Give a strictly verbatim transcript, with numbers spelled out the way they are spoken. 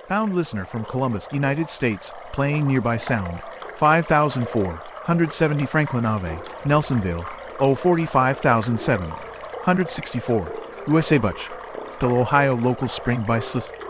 Found listener from Columbus, United States, playing nearby sound. five thousand four hundred seventy Franklin Ave, Nelsonville, oh forty-five thousand seven hundred sixty-four, U S A Butch. Del Ohio local spring by Slith.